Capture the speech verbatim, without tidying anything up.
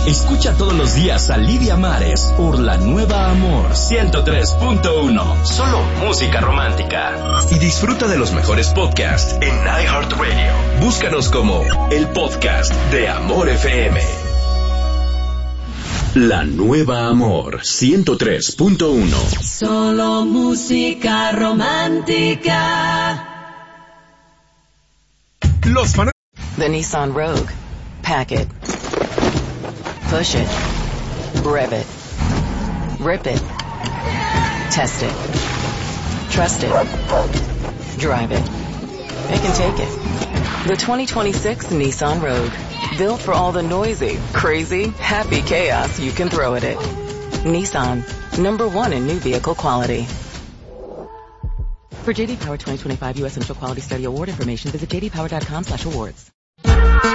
Escucha todos los días a Lidia Mares por La Nueva Amor ciento tres punto uno. Solo música romántica. Y disfruta de los mejores podcasts en iHeartRadio. Búscanos como el podcast de Amor F M. La Nueva Amor ciento tres punto uno. Solo música romántica. Los fan- The Nissan Rogue. Pack it. Push it. Rev it. Rip it. Test it. Trust it. Drive it. It can take it. The twenty twenty-six Nissan Rogue. Built for all the noisy, crazy, happy chaos you can throw at it. Nissan. Number one in new vehicle quality. For J D Power twenty twenty-five U S Initial Quality Study Award information, visit j d power dot com slash awards.